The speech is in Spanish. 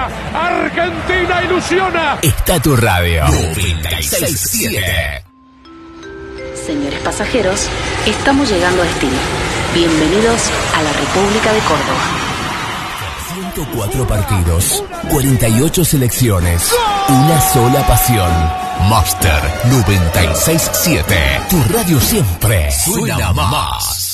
Argentina ilusiona. Está tu radio 96.7. Señores pasajeros, estamos llegando a destino. Bienvenidos a la República de Córdoba. 104 partidos, 48 selecciones, una sola pasión. Master 96.7. Tu radio siempre suena más.